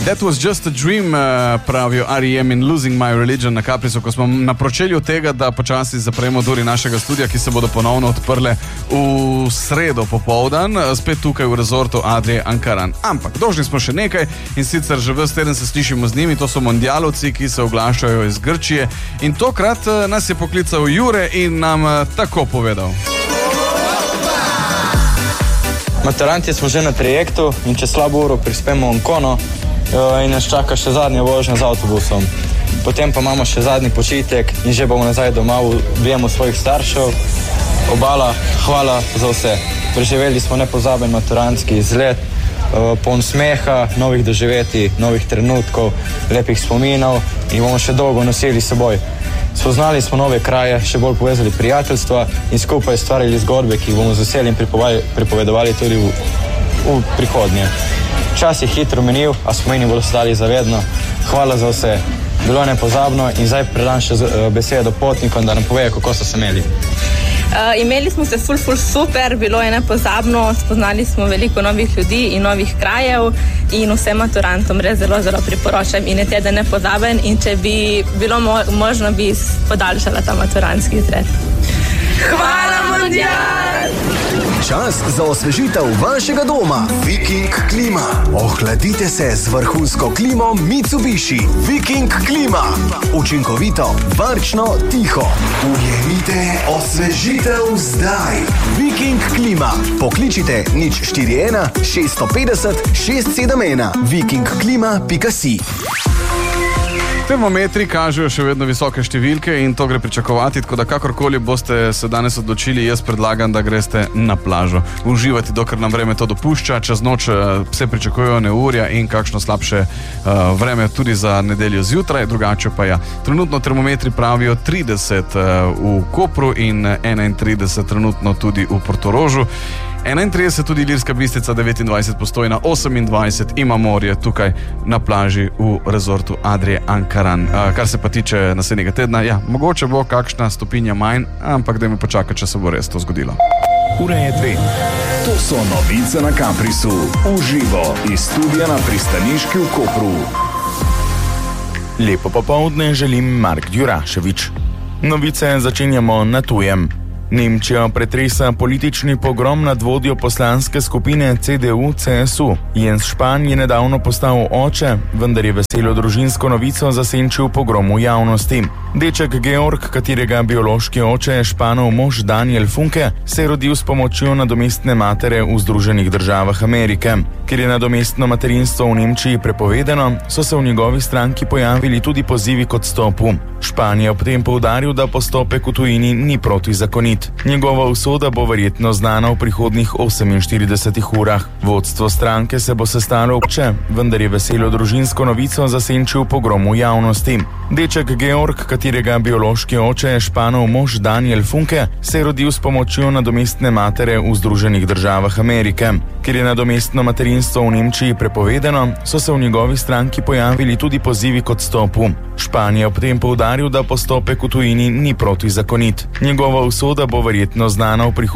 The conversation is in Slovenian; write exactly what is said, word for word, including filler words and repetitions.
That was just a dream, pravijo R E M in Losing My Religion na Caprisu, ko smo na pročelju tega, da počasi zapremo duri našega studia, ki se bodo ponovno odprle v sredo popoldan, spet tukaj v rezortu Adrie Ankaran. Ampak dolžni smo še nekaj in sicer že ves teden se slišimo z njimi, to so mondialovci, ki se oglašajo iz Grčije in tokrat nas je poklical Jure in nam tako povedal. Maturanti smo že na trajektu in čez slabo uro prispemo v Ankono in nas čaka še zadnja vožnja z avtobusom. Potem pa imamo še zadnji počitek in že bomo nazaj doma v objemu svojih staršev. Obala, hvala za vse. Preživeli smo nepozaben maturantski izlet, poln smeha, novih doživetij, novih trenutkov, lepih spominov in bomo še dolgo nosili s seboj. Spoznali smo nove kraje, še bolj povezali prijateljstva in skupaj stvarili zgodbe, ki jih bomo z veseljem pripovedovali tudi v, v prihodnje. Čas je hitro menil, a spomini bodo ostali zavedno. Hvala za vse. Bilo je nepozabno in zdaj predam še besedo potnikom, da nam povejo, kako so se imeli. Uh, imeli smo se ful, ful super, bilo je nepozabno, spoznali smo veliko novih ljudi in novih krajev in vsem maturantom res zelo, zelo priporočam in je teden nepozaben in če bi bilo mo- možno, bi podaljšala ta maturantski izlet. Hvala, Mondial! Čas za osvežitev vašega doma. Viking Klima. Ohladite se z vrhunsko klimo Mitsubishi. Viking Klima. Učinkovito, varčno, tiho. Ujemite osvežitev zdaj. Viking Klima. Pokličite nič štiri ena šest pet nula šest sedem ena. viking klima pika si. Termometri kažejo še vedno visoke številke in to gre pričakovati, tako da kakorkoli boste se danes odločili, jaz predlagam, da greste na plažo. Uživati, dokler nam vreme to dopušča, čez noč se pričakujejo neurja in kakšno slabše uh, vreme tudi za nedeljo zjutraj, drugače pa ja. Trenutno termometri pravijo trideset uh, v Kopru in enaintrideset trenutno tudi v Portorožu. enaintrideset tudi Ilirska Bistrica, devetindvajset Postojna, osemindvajset ima morje tukaj na plaži v rezortu Adrie Ankaran. Kar se pa tiče naslednjega tedna, ja, mogoče bo kakšna stopinja manj, ampak dajmo počakati, če se bo res to zgodilo. Ura je dve. To so novice na Caprisu. Uživo iz studia na pristaniški v Kopru. Lepo popoldne želim Mark Djuraševič. Novice začenjamo na tujem. Nemčijo pretresa politični pogrom nad vodjo poslanske skupine C D U C S U. Jens Spahn je nedavno postal oče, vendar je veselo družinsko novico zasenčil pogrom v javnosti. Deček Georg, katerega biološki oče je Spahnov mož Daniel Funke, se je rodil s pomočjo nadomestne matere v Združenih državah Amerike. Ker je nadomestno materinstvo v Nemčiji prepovedano, so se v njegovi stranki pojavili tudi pozivi k odstopu. Spahn je ob tem poudaril, da postopek v tujini ni protizakonit. Njegova usoda bo verjetno znana v prihodnjih oseminštiridesetih urah. Vodstvo stranke se bo sestalo obče, vendar je veselo družinsko novico zasenčil pogrom v javnosti. Deček Georg, katerega biološki oče je Spahnov mož Daniel Funke, se je rodil s pomočjo nadomestne matere v Združenih državah Amerike. Ker je nadomestno materinstvo v Nemčiji prepovedano, so se v njegovi stranki pojavili tudi pozivi k odstopu. Spahn je ob tem poudaril, da postopek v tujini ni protizakonit. Njegova usoda bo verjetno znana v prihodnjih